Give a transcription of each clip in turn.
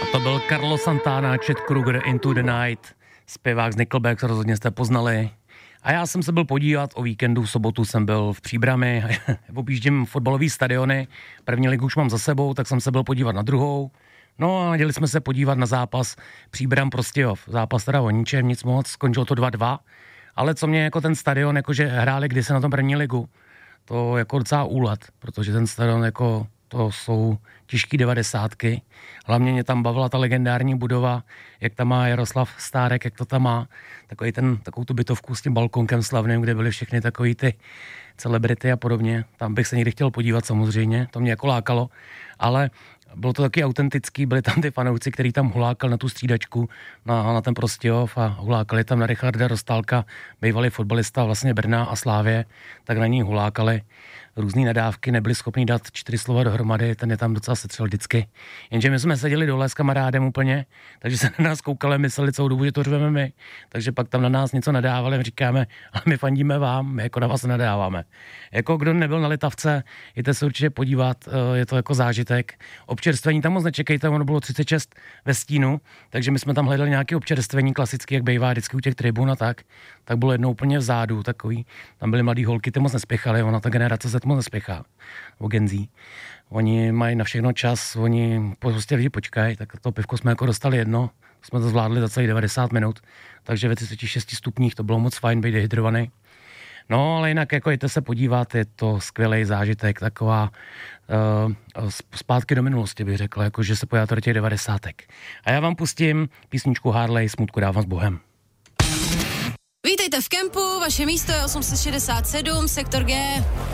To byl Carlos Santana, Chad Kroeger, Into the Night, zpěvák z Nickelback, rozhodně jste poznali. A já jsem se byl podívat o víkendu, v sobotu jsem byl v Příbrami, objíždím fotbalový stadiony, první ligu už mám za sebou, tak jsem se byl podívat na druhou. No a jeli jsme se podívat na zápas Příbram Prostějov. Zápas teda o ničem, nic moc, skončilo to 2-2. Ale co mě jako ten stadion, jakože hráli kdysi na tom první ligu, to jako docela úlet, protože ten stadion jako to jsou těžký 90. Hlavně mě tam bavila ta legendární budova, jak tam má Jaroslav Stárek, jak to tam má. Takovou tu bytovku s tím balkonkem slavným, kde byly všechny takový ty celebrity a podobně. Tam bych se někdy chtěl podívat samozřejmě, to mě jako lákalo, ale bylo to taky autentický, byli tam ty fanoušci, který tam hulákal na tu střídačku, na ten Prostějov a hulákali tam na Richarda Rostálka, bývalý fotbalista vlastně Brna a Slávě, tak na ní hulákali různý nadávky, nebyli schopni dát 4 slova dohromady, ten je tam docela setřel vždycky. Jenže my jsme seděli dole s kamarádem úplně, takže se na nás koukali, mysleli celou dobu, že to řveme my, takže pak tam na nás něco nadávali a říkáme, ale my fandíme vám, my jako na vás nadáváme. Jako kdo nebyl na Litavce, jděte se určitě podívat, je to jako zážitek. Občerstvení tam moc nečekejte, ono bylo 36 ve stínu, takže my jsme tam hledali nějaké občerstvení klasické, jak bývá vždycky u těch tribun a tak bylo jedno úplně vzadu, takový, tam byly mladý holky, ty moc nespěchaly, ona ta generace se moc nespěchá, o genzí. Oni mají na všechno čas, oni prostě lidi počkají, tak to pivko jsme jako dostali jedno, jsme to zvládli za celý 90 minut, takže ve 36 stupních to bylo moc fajn být dehydrovaný. No, ale jinak jako jděte se podívat, je to skvělý zážitek, taková zpátky do minulosti bych řekl, jako že se podíváte do těch 90. A já vám pustím písničku Harley, Smutku dávám s Bohem. Vítejte v kempu, vaše místo je 867, sektor G.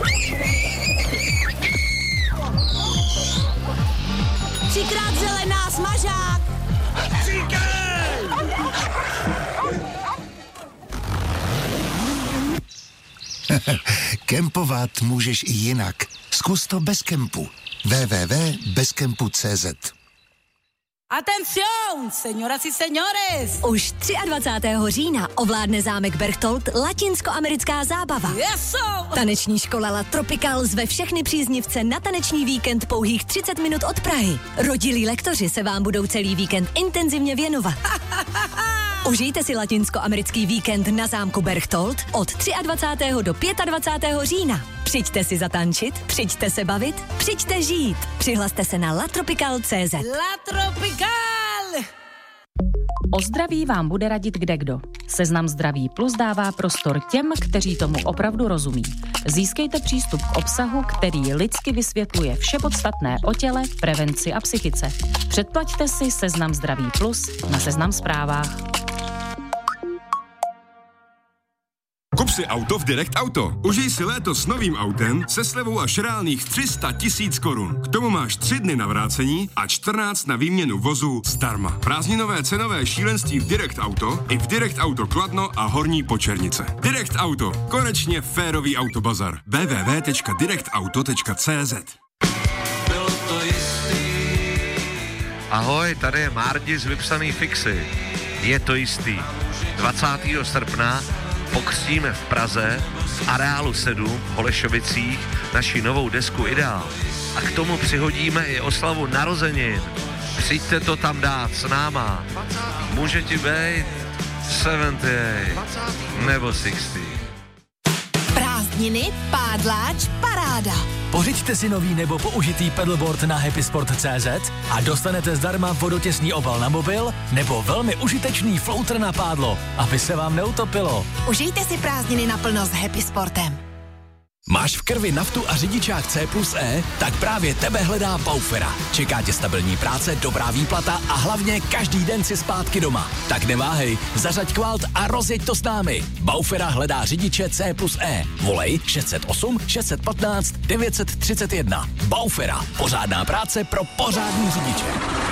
Třikrát zelená, smažák! Kempovat můžeš i jinak. Zkus to bez kempu. www.bezkempu.cz. Atención, señoras y señores! Už 23. října ovládne zámek Berchtold latinskoamerická zábava. Yeso! Taneční škola La Tropical zve všechny příznivce na taneční víkend pouhých 30 minut od Prahy. Rodilí lektoři se vám budou celý víkend intenzivně věnovat. Užijte si latinskoamerický víkend na zámku Berchtold od 23. do 25. října. Přijďte si zatančit, přijďte se bavit, přijďte žít. Přihlaste se na latropical.cz. La Tropical! O zdraví vám bude radit kdekdo. Seznam Zdraví Plus dává prostor těm, kteří tomu opravdu rozumí. Získejte přístup k obsahu, který lidsky vysvětluje vše podstatné o těle, prevenci a psychice. Předplaťte si Seznam Zdraví Plus na Seznam Zprávách. Kup si auto v Direct Auto. Užij si léto s novým autem se slevou až reálných 300 000 korun. K tomu máš 3 dny na vrácení a 14 na výměnu vozu zdarma. Prázdninové cenové šílenství v Direct Auto i v Direct Auto Kladno a Horní Počernice. Direct Auto. Konečně férový autobazar. www.directauto.cz. Ahoj, tady je Márdi z Vypsaný fixy. Je to jistý. 20. srpna pokřtíme v Praze v Areálu 7 v Holešovicích naši novou desku Ideál. A k tomu přihodíme i oslavu narozenin. Přijďte to tam dát s náma. Může ti být 78 nebo 60. Prázdniny, pádláč, paráda. Pořiďte si nový nebo použitý pedalboard na happysport.cz a dostanete zdarma vodotěsný obal na mobil nebo velmi užitečný floater na pádlo, aby se vám neutopilo. Užijte si prázdniny naplno s Happy Sportem. Máš v krvi naftu a řidičák C+E? Tak právě tebe hledá Baufera. Čeká tě stabilní práce, dobrá výplata a hlavně každý den si zpátky doma. Tak neváhej, zařaď kvalt a rozjeď to s námi. Baufera hledá řidiče C+E. Volej 608 615 931. Baufera. Pořádná práce pro pořádný řidiče.